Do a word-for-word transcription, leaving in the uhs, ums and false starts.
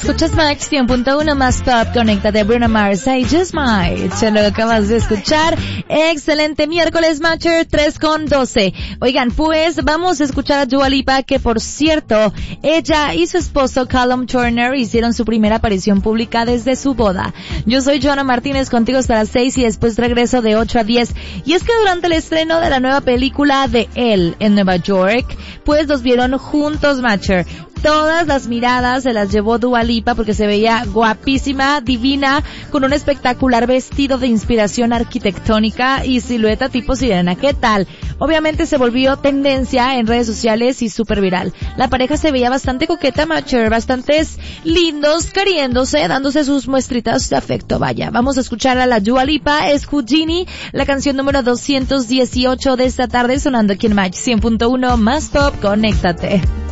Escuchas Match cien punto uno más top. Conéctate, Bruno Mars. I just might. Se lo acabas de escuchar. Excelente miércoles, Matcher, tres con doce. Oigan, pues vamos a escuchar a Dua Lipa, que por cierto, ella y su esposo Callum Turner hicieron su primera aparición pública desde su boda. Yo soy Joana Martínez, contigo hasta las seis y después regreso de ocho a diez. Y es que durante el estreno de la nueva película de él en Nueva York, pues los vieron juntos, Matcher. Todas las miradas se las llevó Dua Lipa porque se veía guapísima, divina, con un espectacular vestido de inspiración arquitectónica y silueta tipo sirena. ¿Qué tal? Obviamente se volvió tendencia en redes sociales y súper viral. La pareja se veía bastante coqueta, Matcher, bastantes lindos, queriéndose, dándose sus muestritas de afecto. Vaya, vamos a escuchar a la Dua Lipa, es Houdini, la canción número doscientos dieciocho de esta tarde, sonando aquí en Match cien punto uno más top. Conéctate.